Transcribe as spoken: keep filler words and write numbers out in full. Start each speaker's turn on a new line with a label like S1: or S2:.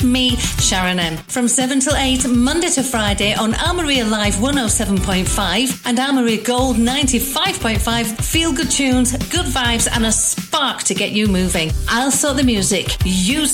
S1: me, Sharon M. From seven till eight, Monday to Friday on Armory Live one oh seven point five and Armory Gold ninety-five point five. Feel good tunes, good vibes and a spark to get you moving. I'll sort the music. You